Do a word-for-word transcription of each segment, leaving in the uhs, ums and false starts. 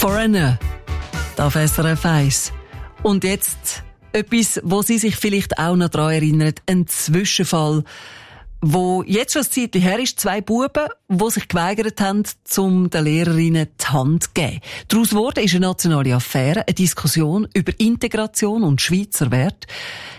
Foreigner. Da auf S R F eins. Und jetzt etwas, wo Sie sich vielleicht auch noch daran erinnern. Ein Zwischenfall, wo jetzt schon ein Zeitchen her ist. Zwei Buben, die sich geweigert haben, um den Lehrerinnen die Hand zu geben. Daraus wurde ist eine nationale Affäre, eine Diskussion über Integration und Schweizer Werte.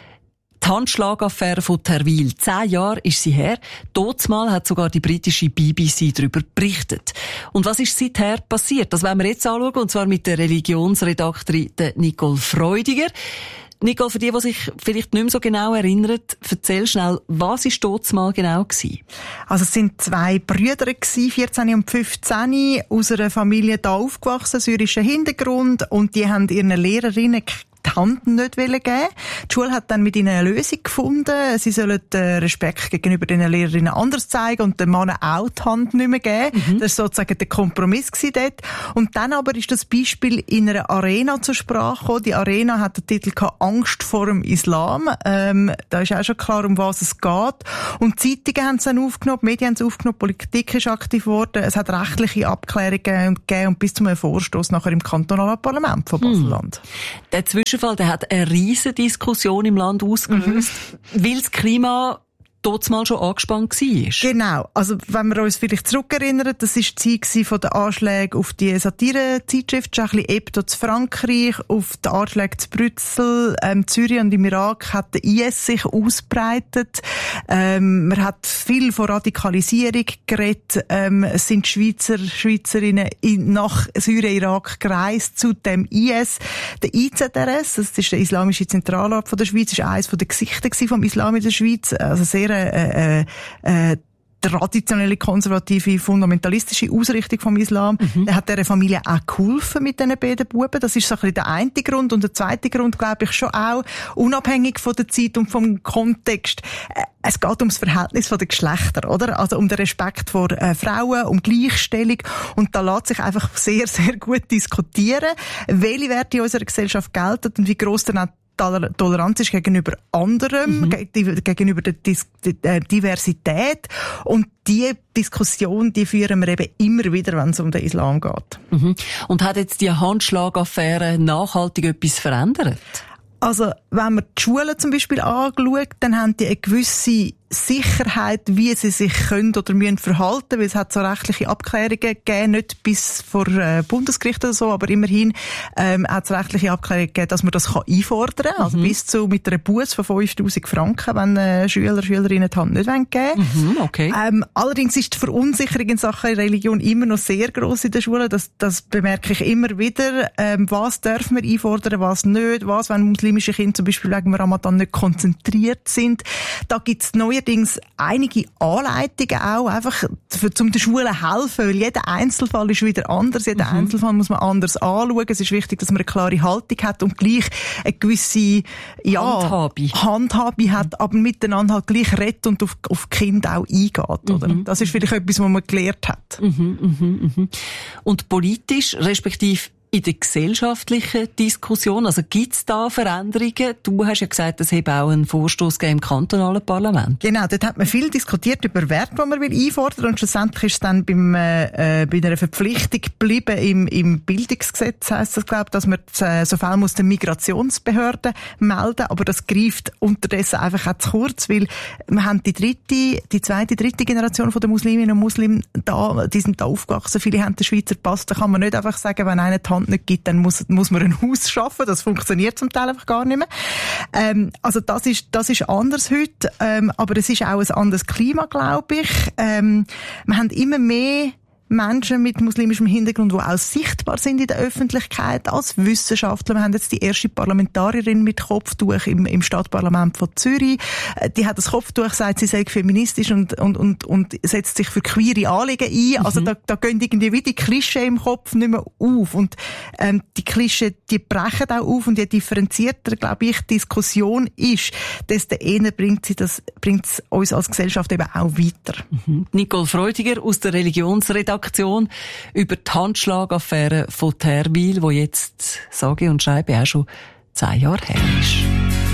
Die Handschlagaffäre von Terwil. Zehn Jahre ist sie her. Dortmal hat sogar die britische B B C darüber berichtet. Und was ist seither passiert? Das wollen wir jetzt anschauen, und zwar mit der Religionsredaktorin Nicole Freudiger. Nicole, für die, die sich vielleicht nicht mehr so genau erinnern, erzähl schnell, was war dortmal genau gewesen? Also es sind zwei Brüder gewesen, vierzehn und fünfzehn, aus einer Familie da aufgewachsen, syrischen Hintergrund, und die haben ihren Lehrerinnen die Hand nicht geben. Die Schule hat dann mit ihnen eine Lösung gefunden. Sie sollen den Respekt gegenüber den Lehrerinnen anders zeigen und den Männern auch die Hand nicht mehr geben. Mhm. Das war sozusagen der Kompromiss dort. Und dann aber ist das Beispiel in einer Arena zur Sprache gekommen. Die Arena hat den Titel gehabt, Angst vor dem Islam. Ähm, da ist auch schon klar, um was es geht. Und die Zeitungen haben es dann aufgenommen, die Medien haben es aufgenommen, die Politik ist aktiv geworden. Es hat rechtliche Abklärungen gegeben und bis zum Vorstoß nachher im kantonalen Parlament von Basel-Land. Der Zwischenfall, der hat eine riesige Diskussion im Land ausgelöst, mhm. weil das Klima dort mal schon angespannt war. Genau. Also, wenn wir uns vielleicht zurückerinnern, das war die Zeit von den Anschlägen auf die Satire-Zeitschrift Charlie Hebdo zu Frankreich, auf die Anschläge zu Brüssel, ähm, Syrien und im Irak hat der I S sich ausbreitet. Ähm, man hat viel von Radikalisierung geredet. Ähm, es sind Schweizer, Schweizerinnen in, nach Syrien, Irak gereist zu dem I S. Der I Z R S, das ist der Islamische Zentralrat von der Schweiz, ist eines der Gesichter vom Islam in der Schweiz. Also sehr Äh, äh, traditionelle, konservative, fundamentalistische Ausrichtung vom Islam. Mhm. Er hat dieser Familie auch geholfen mit diesen beiden Buben. Das ist so ein bisschen der eine Grund. Und der zweite Grund, glaube ich, schon auch, unabhängig von der Zeit und vom Kontext. Äh, es geht ums Verhältnis der Geschlechter, oder? Also um den Respekt vor äh, Frauen, um Gleichstellung. Und da lässt sich einfach sehr, sehr gut diskutieren, welche Werte in unserer Gesellschaft gelten und wie gross dann auch Toleranz ist gegenüber anderem, mhm. gegenüber der Dis- der Diversität. Und die Diskussion, die führen wir eben immer wieder, wenn es um den Islam geht. Mhm. Und hat jetzt die Handschlagaffäre nachhaltig etwas verändert? Also, wenn man die Schulen zum Beispiel anschaut, dann haben die eine gewisse Sicherheit, wie sie sich können oder müssen verhalten, weil es hat so rechtliche Abklärungen gegeben, nicht bis vor äh, Bundesgericht oder so, aber immerhin ähm, hat es rechtliche Abklärungen gegeben, dass man das kann einfordern kann, also mhm. bis zu mit einer Busse von fünftausend Franken, wenn äh, Schüler, Schülerinnen die Hand nicht geben wollen. Mhm, okay. Ähm, allerdings ist die Verunsicherung in Sachen Religion immer noch sehr gross in der Schule, das, das bemerke ich immer wieder. Ähm, was dürfen wir einfordern, was nicht, was, wenn muslimische Kinder zum Beispiel wegen dem Ramadan nicht konzentriert sind. Da gibt es neue allerdings einige Anleitungen auch, einfach, für, um den Schulen helfen, weil jeder Einzelfall ist wieder anders, jeden mhm. Einzelfall muss man anders anschauen. Es ist wichtig, dass man eine klare Haltung hat und gleich eine gewisse, ja, Handhabe, Handhabe hat, aber miteinander halt gleich redet und auf, auf die Kinder auch eingeht, oder? Mhm. Das ist vielleicht etwas, was man gelernt hat. Mhm, mhm, mhm. Und politisch, respektive in der gesellschaftlichen Diskussion, also gibt's da Veränderungen? Du hast ja gesagt, es habe auch einen Vorstoss gegeben im kantonalen Parlament. Genau, dort hat man viel diskutiert über Werte, die man will einfordern, und schlussendlich ist es dann beim, äh, bei einer Verpflichtung geblieben im, im Bildungsgesetz, heisst das, glaube ich, dass man äh, so viel muss den Migrationsbehörden melden, aber das greift unterdessen einfach auch zu kurz, weil wir haben die dritte, die zweite, dritte Generation von den Musliminnen und Muslimen da, die sind da aufgewachsen, viele haben den Schweizer Pass, da kann man nicht einfach sagen, wenn einer die Hand nicht gibt, dann muss, muss man ein Haus schaffen. Das funktioniert zum Teil einfach gar nicht mehr. Ähm, also das ist, das ist anders heute. Ähm, aber es ist auch ein anderes Klima, glaube ich. Ähm, wir haben immer mehr Menschen mit muslimischem Hintergrund, die auch sichtbar sind in der Öffentlichkeit als Wissenschaftler. Wir haben jetzt die erste Parlamentarierin mit Kopftuch im, im Stadtparlament von Zürich. Die hat das Kopftuch, sagt, sie sei feministisch und, und, und, und setzt sich für queere Anliegen ein. Mhm. Also da, da gehen irgendwie wie die Klischee im Kopf nicht mehr auf. Und ähm, die Klischee, die brechen auch auf. Und je differenzierter, glaube ich, die Diskussion ist, desto eher bringt sie das, bringt es uns als Gesellschaft eben auch weiter. Mhm. Nicole Freudiger aus der Religionsredaktion über die Handschlagaffäre von Terwil, die jetzt, sage und schreibe, auch schon zehn Jahre her ist.